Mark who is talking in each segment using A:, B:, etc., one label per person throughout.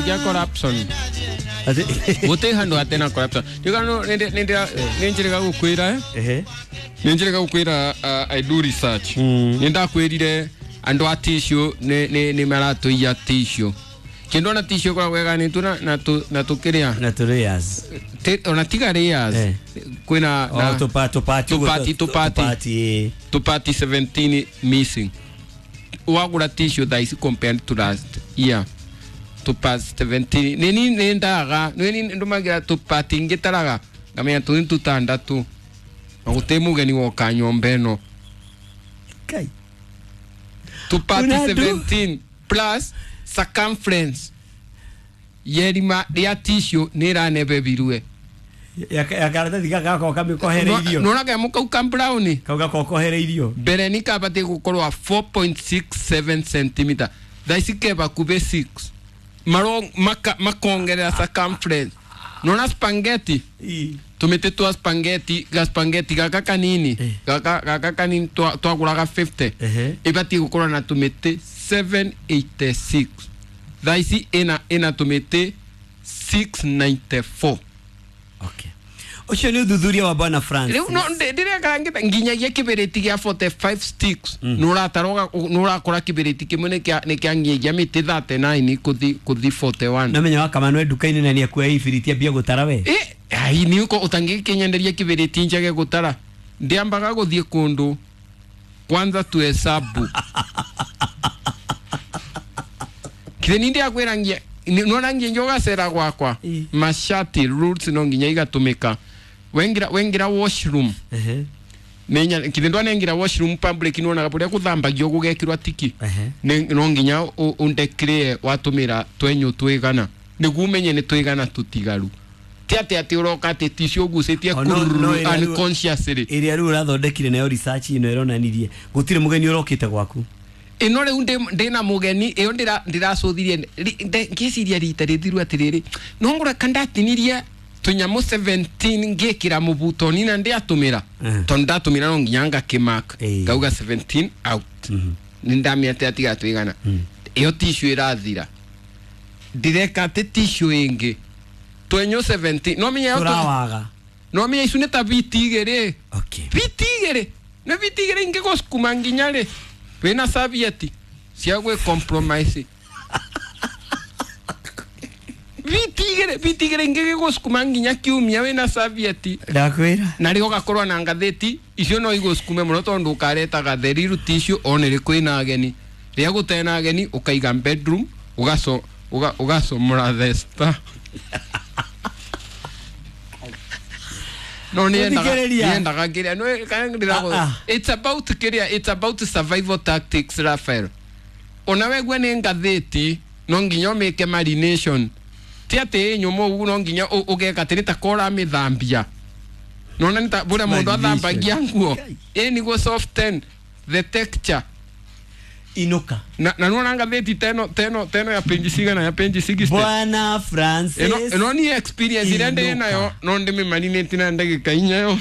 A: ya corruption wote hando atena corruption yugano ninjirega gukwira ninjirega gukwira I do research ninda kwirire ando atisho ne marato ya tisho kendo na tisho kwa wega ni tuna na tukiria
B: na tureas
A: ona tigareas kwina na tupati 17 missing wagura tisho that is compared to last year to pass 17 nini nendaga nini ndumagira to pati ngitaraga ngamenya tutandatu agutemu geni woka nyombeno
B: kai
A: to pati 17 plus circumference yerima ya tissue nira nebe birue
B: ya karata diga ko kambi kohereirio
A: nona ga muka ukambrauni
B: kauga ko kohereirio
A: berenika bate gukorwa 4.67 cm daisike bakube 6 maro makongerera circumference nona spaghetti tumete tu spaghetti gaka kanini gaka kanini twaguraga 50 ibati gukorwa na tumete 786 daisi ena tumete 694.
B: Okay. Ocho ni udhudhuria wa bwana Francis.
A: No ndire karangita nginya ya kibereti ya 45 sticks. Nura taroga nura kora kibereti kimwe ne kya nginya mite 39 kuthi 41.
B: Namenya kama no dukaini na ni akwa ifiritia bia gutara we.
A: Ai ni uko utangi kinyenderia kibereti njage gutara. Ndiambaga guthie kundu kwanza tuhesabu. Kile nindi akwirangia nona nginjoga sera gwakwa mashati roots no nginya igatumika wengira washroom nenya kithindwa nengira washroom public nona gapuria kuthambagio gugekirwa tiki no nginya undeclare watumira twenyu twigana nigumenye ni twigana tutigaru ati uroka tisio gucetie unconsciously
B: iria ru rathondekire nayo research ino ironanirie gutire mugeni urokite gwaku
A: ino re ndina mugeni iyo ndiracuthirie ngiciria rita rithiru atiriri no ngura kandatinirie tunyamu 17 ngekira mubuto nina ndiatumira tondatumira no nginyanga kimak gauga 17 out nindamiate atiga twigana iyo tissue irathira direka te tissue ingi twenyo 17 no minya
B: turawaga
A: no minya isu neta bitigere
B: okay
A: bitigere na bitigere inge goskuma nginyare wena sabieti siagwe compromise bitigere ngege goskuma nginya kiumia wena sabieti
B: ndakwira
A: na rio gakorwa na ngatheti icio no igoskume muno tondu kareta gatheriru tissue onere kwina ageni ria gutena ageni ukaiga bedroom ugaso muradesta no nienda gakiria no kangira it's about survival tactics Rafael onawe gwe ne ngatheti no nginya make marination tiate nyomo no nginya ugeka tirita kora mithambia no nita bura mundu athambagia nguo ni go soften the texture
B: inuka
A: na nona ngatheti teno ya page 60
B: bwana Francis
A: no ni experience irende nayo no ndimi marinate na ndagika inya yo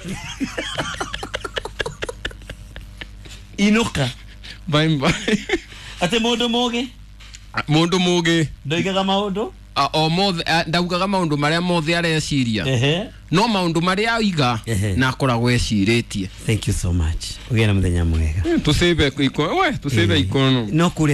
B: inuka
A: bye
B: ate mundu muge ndoigaga maundu
A: o mothe ndaugaga maundu maria mothe areciria no maundu maria aiga na akoragwo eciritie.
B: Thank you so much. Ugena muthenya mwega.
A: Tusebe ikono no